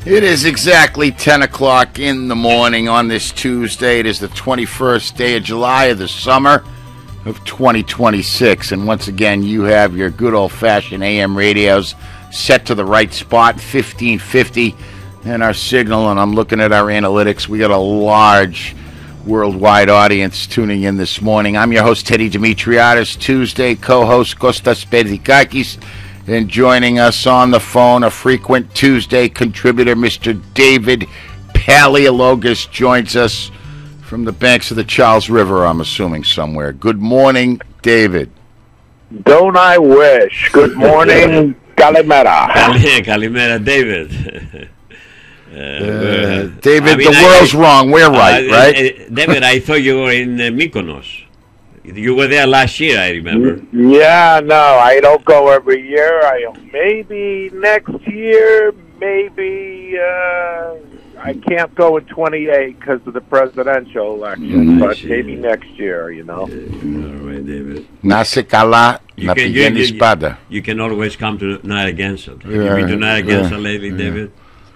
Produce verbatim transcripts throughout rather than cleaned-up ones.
It is exactly ten o'clock in the morning on this Tuesday. It is the twenty-first day of July of the summer of twenty twenty-six. And once again, you have your good old-fashioned A M radios set to the right spot, fifteen fifty, and our signal. And I'm looking at our analytics. We got a large worldwide audience tuning in this morning. I'm your host, Teddy Dimitriadis. Tuesday co-host Kostas Perdikakis. And joining us on the phone, a frequent Tuesday contributor, Mister David Paleologos, joins us from the banks of the Charles River, I'm assuming somewhere. Good morning, David. Don't I wish. Good morning, Kalimera. Kalimera, David. Uh, uh, David, I mean, the world's I, wrong. We're right, uh, right? Uh, David, I thought you were in uh, Mykonos. You were there last year, I remember. Yeah, no, I don't go every year. I maybe next year, maybe uh, I can't go in twenty-eight because of the presidential election, mm, but maybe next year, you know. Yeah, all right, David. Να σε καλά, να πηγαίνεις πάντα. You can always come to Narragansett. Have yeah, you been to Narragansett yeah, lately, yeah. David?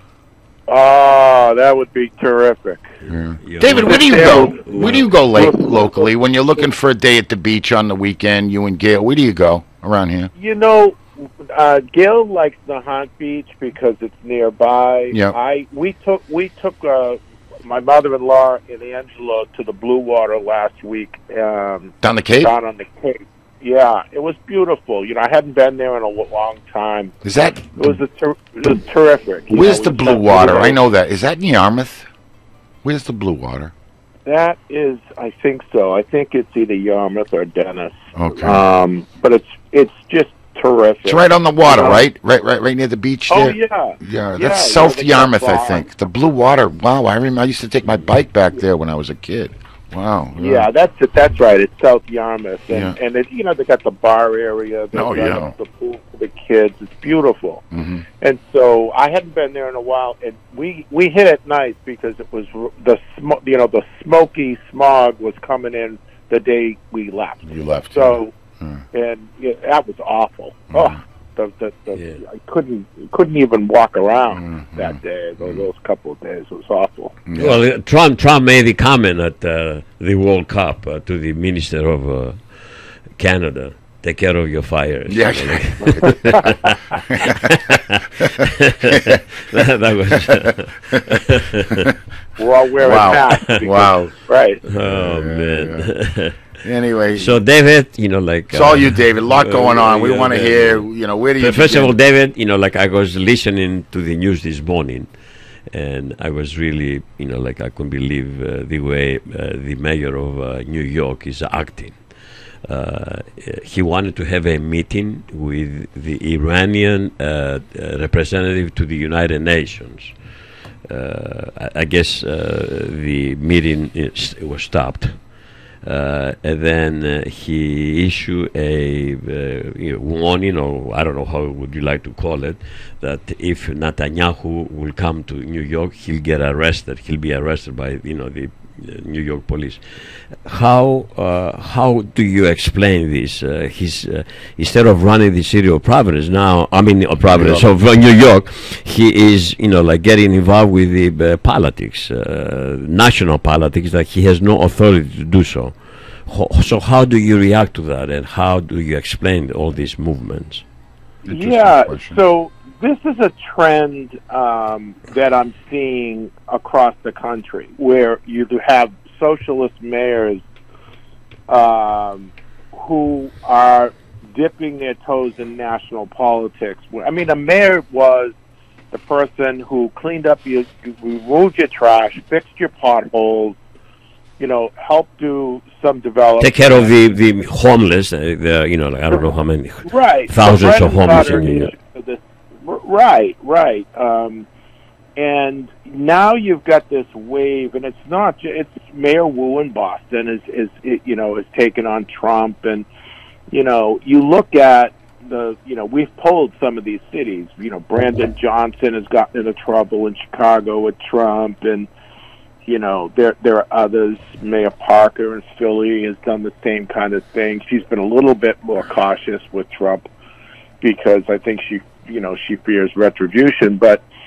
Oh, that would be terrific. Yeah. David, where do you go? Where do you go late locally when you're looking for a day at the beach on the weekend? You and Gail, where do you go around here? You know, uh, Gail likes Nahant Beach because it's nearby. Yeah. I we took we took uh, my mother-in-law and Angela to the Blue Water last week. Um, down the Cape. Down on the Cape. Yeah, it was beautiful. You know, I hadn't been there in a long time. Is that? It was a ter- it was terrific. Where's know, the Blue Water? I know that. Is that in Yarmouth? Where's the Blue Water? That is, I think so. I think it's either Yarmouth or Dennis. Okay. Um, but it's it's just terrific. It's right on the water, you know? right? Right, right, right near the beach there. Oh yeah. Yeah, that's yeah, South Yarmouth, I think. The Blue Water. Wow, I remember. I used to take my bike back there when I was a kid. Wow. Yeah, yeah that's it. That's right. It's South Yarmouth, and yeah. and it, you know they got the bar area. They oh got yeah. The pool for the kids. It's beautiful. Mm-hmm. And so I hadn't been there in a while, and we we hit it nice because it was the sm- you know the smoky smog was coming in the day we left. You left. So yeah. and yeah, that was awful. Mm-hmm. Oh. The, the, the, yeah. I couldn't couldn't even walk around mm-hmm. that day. Those, those couple of days it was awful. Yeah. Well, Trump Trump made the comment at uh, the World Cup uh, to the Minister of uh, Canada. Take care of your fires. Yeah. that, that was. Uh, We're all wearing wow. hats. Because, wow. Right. Oh yeah, man. Yeah. Anyway, so David, you know, like it's uh, all you, David. A lot going on. We yeah, want to yeah, hear, you know, where do you? First begin? of all, David, you know, like I was listening to the news this morning, and I was really, you know, like I couldn't believe uh, the way uh, the mayor of uh, New York is acting. Uh, he wanted to have a meeting with the Iranian uh, uh, representative to the United Nations. Uh, I, I guess uh, the meeting is, was stopped. Uh, and then uh, he issued a uh, you know, warning, or I don't know how would you like to call it, that if Netanyahu will come to New York, he'll get arrested. He'll be arrested by you know the uh, New York police. How uh, how do you explain this? Uh, he's uh, instead of running the city of Providence now, I mean of Providence of uh, New York, he is you know like getting involved with the uh, politics, uh, national politics, that he has no authority to do so. Ho- so how do you react to that, and how do you explain all these movements? Yeah, question. So this is a trend um, that I'm seeing across the country, where you have socialist mayors um, who are dipping their toes in national politics. I mean, a mayor was the person who cleaned up your, removed your trash, fixed your potholes, you know, helped do some development. Take care of the, the homeless, uh, the, you know, like, I don't know how many right. thousands of homeless in New York. Right, right. Um, and now you've got this wave, and it's not just, it's Mayor Wu in Boston is, is, is, you know, is taking on Trump. And, you know, you look at the, you know, we've polled some of these cities. You know, Brandon Johnson has gotten into trouble in Chicago with Trump, and, you know, there there are others. Mayor Parker in Philly has done the same kind of thing. She's been a little bit more cautious with Trump because I think she, you know, she fears retribution. But,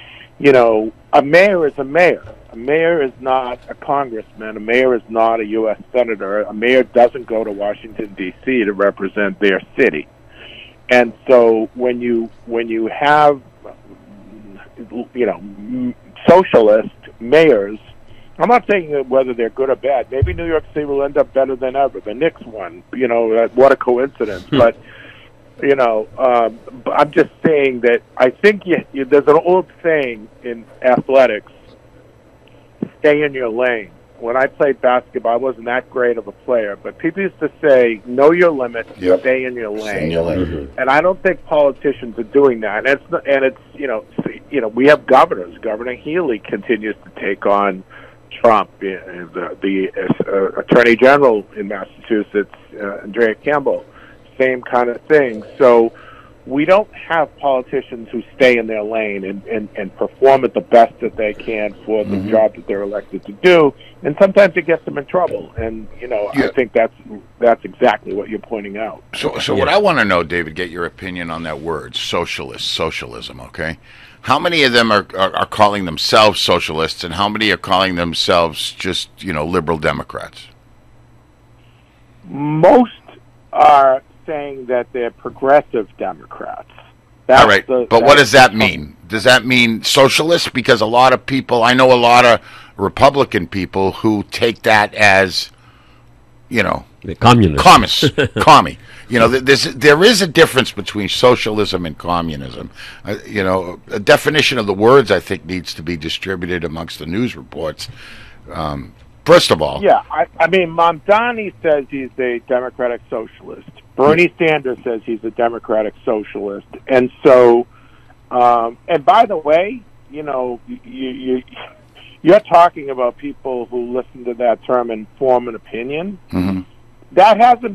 you know, a mayor is a mayor. A mayor is not a congressman. A mayor is not a U S senator. A mayor doesn't go to Washington, D C to represent their city. And so when you when you have, you know, socialist mayors, I'm not saying that whether they're good or bad. Maybe New York City will end up better than ever. The Knicks won. You know, what a coincidence. Hmm. But, you know, um, I'm just saying that I think you, you, there's an old saying in athletics, stay in your lane. When I played basketball, I wasn't that great of a player, but people used to say, know your limits, Yep. stay in your lane. Stay in your lane. Mhm. And I don't think politicians are doing that. And it's, not, and it's you know, you know, we have governors. Governor Healy continues to take on Trump. Uh, the the uh, Attorney General in Massachusetts, uh, Andrea Campbell, same kind of thing. So we don't have politicians who stay in their lane and, and, and perform at the best that they can for the Mhm. job that they're elected to do. And sometimes it gets them in trouble. And, you know, Yeah. I think that's that's exactly what you're pointing out. So, so what I want to know, David, get your opinion on that word, socialist, socialism, okay? How many of them are, are, are calling themselves socialists, and how many are calling themselves just, you know, liberal Democrats? Most are saying that they're progressive Democrats. That's All right, the- but what that's- does that mean? Does that mean socialist? Because a lot of people, I know a lot of Republican people who take that as, you know, The communists. communist, commie. You know, th- there's, there is a difference between socialism and communism. Uh, you know, a definition of the words, I think, needs to be distributed amongst the news reports. Um, first of all, Yeah, I, I mean, Mamdani says he's a Democratic socialist. Bernie Sanders says he's a Democratic socialist. And so, um, and by the way, you know, you, you, you're talking about people who listen to that term and form an opinion. mhm. That hasn't